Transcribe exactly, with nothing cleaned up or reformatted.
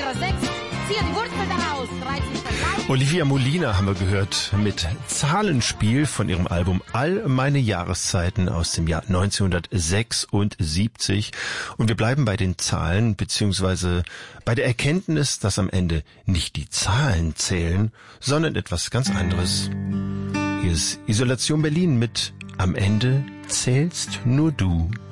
sechs. Ziehe die Wurzel daraus. dreizehn vergleichen. Olivia Molina haben wir gehört mit Zahlenspiel von ihrem Album All meine Jahreszeiten aus dem Jahr neunzehnhundertsechsundsiebzig. Und wir bleiben bei den Zahlen, beziehungsweise bei der Erkenntnis, dass am Ende nicht die Zahlen zählen, sondern etwas ganz anderes. Hier ist Isolation Berlin mit Am Ende zählst nur du.